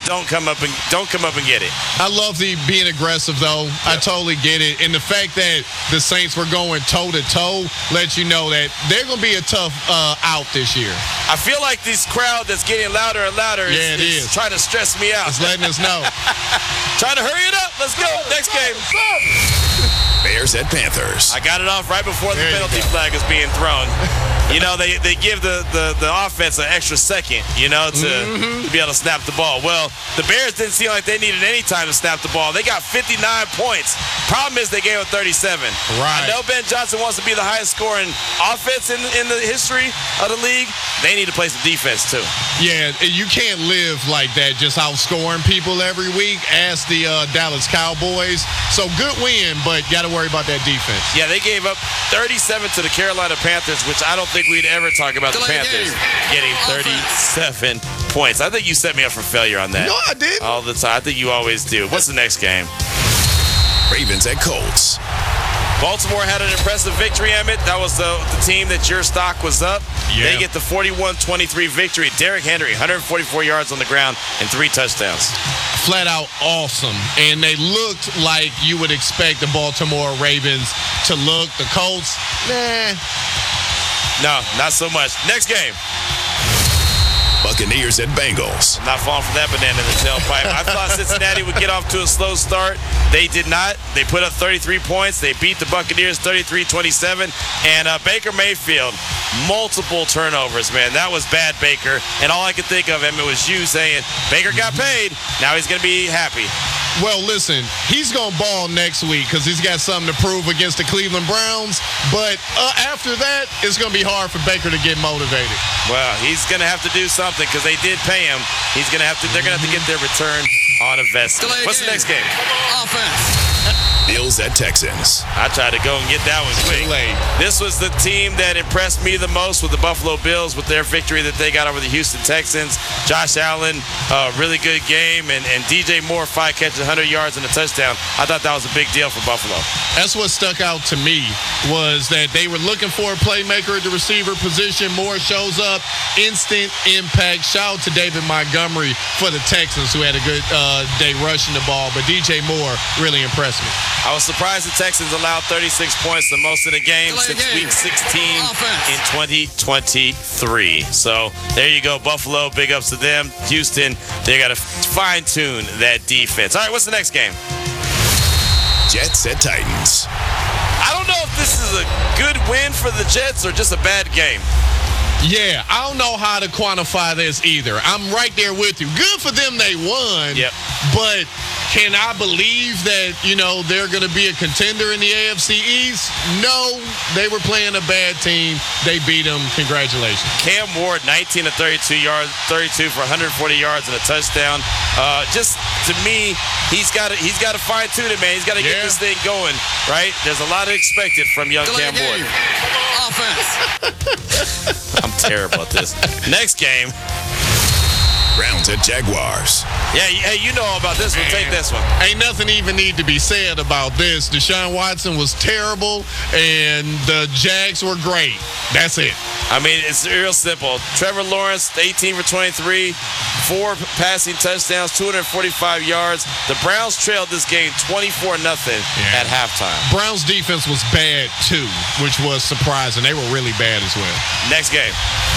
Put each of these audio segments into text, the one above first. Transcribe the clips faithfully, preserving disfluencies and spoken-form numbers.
don't come up and don't come up and get it. I love the being aggressive, though. Yep. I totally get it. And the fact that the Saints were going toe-to-toe lets you know that they're going to be a tough uh, out this year. I feel like this crowd that's getting louder and louder is, yeah, it is, is. trying to stress me out. It's letting us know. Trying to hurry it up. Let's go. Next game. Bears at Panthers. I got it off right before the there penalty flag is being thrown. You know, they, they give the, the, the offense an extra second, you know, to, mm-hmm. to be able to snap the ball. Well, the Bears didn't seem like they needed any time to snap the ball. They got fifty-nine points. Problem is they gave up thirty-seven. Right. I know Ben Johnson wants to be the highest scoring offense in, in the history of the league. They need to play some defense, too. Yeah, you can't live like that, just outscoring people every week. Ask the uh, Dallas Cowboys. So good win, but got to worry about that defense. Yeah, they gave up thirty-seven to the Carolina Panthers, which I don't think we'd ever talk about the Panthers getting thirty-seven points. I think you set me up for failure on that. No, I didn't. All the time. I think you always do. What's the next game? Ravens at Colts. Baltimore had an impressive victory, Emmett. That was the, the team that your stock was up. Yeah. They get the forty-one twenty-three victory. Derrick Henry, one hundred forty-four yards on the ground and three touchdowns. Flat out awesome. And they looked like you would expect the Baltimore Ravens to look. The Colts, nah. No, not so much. Next game. Buccaneers at Bengals. I'm not falling for that banana in the tailpipe. I thought Cincinnati would get off to a slow start. They did not. They put up thirty-three points. They beat the Buccaneers thirty-three twenty-seven. And uh, Baker Mayfield, multiple turnovers, man. That was bad, Baker. And all I could think of, Emmett, was you saying, Baker got paid. Now he's going to be happy. Well, listen, he's going to ball next week because he's got something to prove against the Cleveland Browns. But uh, after that, it's going to be hard for Baker to get motivated. Well, he's going to have to do something because they did pay him. He's going to have to. They're going to have to get their return on investment. What's the next game? Offense. Bills at Texans. I tried to go and get that one quick. This was the team that impressed me the most with the Buffalo Bills with their victory that they got over the Houston Texans. Josh Allen, a uh, really good game, and, and D J Moore, five catches, one hundred yards and a touchdown. I thought that was a big deal for Buffalo. That's what stuck out to me was that they were looking for a playmaker at the receiver position. Moore shows up, instant impact. Shout out to David Montgomery for the Texans who had a good uh, day rushing the ball, but D J Moore really impressed me. I was surprised the Texans allowed thirty-six points, the most in the game Delay since game. week sixteen Offense. in twenty twenty-three. So there you go, Buffalo. Big ups to them. Houston, they got to fine-tune that defense. All right, what's the next game? Jets at Titans. I don't know if this is a good win for the Jets or just a bad game. Yeah, I don't know how to quantify this either. I'm right there with you. Good for them they won. Yep. But can I believe that, you know, they're going to be a contender in the A F C East? No, they were playing a bad team. They beat them. Congratulations. Cam Ward, nineteen to thirty-two yards, thirty-two for one hundred forty yards and a touchdown. Uh, just to me, he's got to he's got to fine tune it, man. He's got to Yeah. get this thing going, right? There's a lot expected from young Delay Cam Ward. game. Offense. I'm terrible at this. Next game. Browns at Jaguars. Yeah, hey, you know all about this one. Take this one. Ain't nothing even need to be said about this. Deshaun Watson was terrible, and the Jags were great. That's it. I mean, it's real simple. Trevor Lawrence, eighteen for twenty-three, four passing touchdowns, two hundred forty-five yards. The Browns trailed this game twenty-four nothing Yeah. at halftime. Browns defense was bad, too, which was surprising. They were really bad as well. Next game.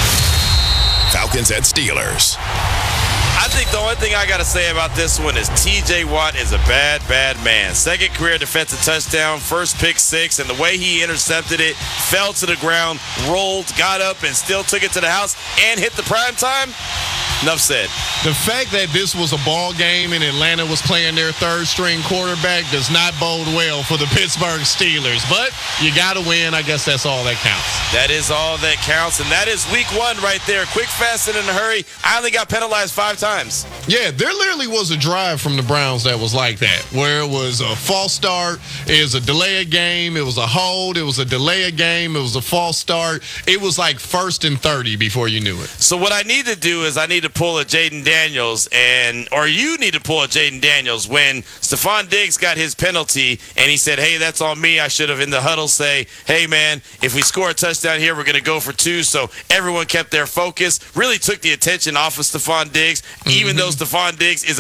Falcons at Steelers. I think the only thing I got to say about this one is T J Watt is a bad, bad man. Second career defensive touchdown, first pick six, and the way he intercepted it, fell to the ground, rolled, got up, and still took it to the house and hit the prime time. Enough said. The fact that this was a ball game and Atlanta was playing their third-string quarterback does not bode well for the Pittsburgh Steelers. But you got to win. I guess that's all that counts. That is all that counts, and that is week one right there. Quick, fast, and in a hurry. I only got penalized five times. Yeah, there literally was a drive from the Browns that was like that, where it was a false start, it was a delay of game, it was a hold, it was a delay of game, it was a false start. It was like first and thirty before you knew it. So what I need to do is I need to pull a Jaden Daniels, and or you need to pull a Jaden Daniels when Stephon Diggs got his penalty, and he said, hey, that's on me. I should have in the huddle say, hey, man, if we score a touchdown here, we're going to go for two. So everyone kept their focus, really took the attention off of Stephon Diggs, even mm-hmm. though Stephon Diggs is